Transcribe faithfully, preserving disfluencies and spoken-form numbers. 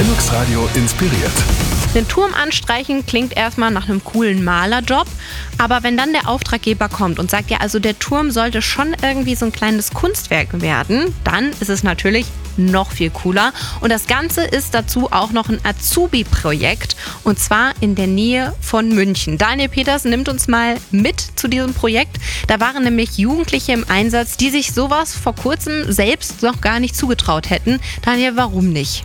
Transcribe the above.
Linux Radio inspiriert. Den Turm anstreichen klingt erstmal nach einem coolen Malerjob, aber wenn dann der Auftraggeber kommt und sagt, ja, also der Turm sollte schon irgendwie so ein kleines Kunstwerk werden, dann ist es natürlich noch viel cooler. Und das Ganze ist dazu auch noch ein Azubi-Projekt und zwar in der Nähe von München. Daniel Peters nimmt uns mal mit zu diesem Projekt. Da waren nämlich Jugendliche im Einsatz, die sich sowas vor kurzem selbst noch gar nicht zugetraut hätten. Daniel, warum nicht?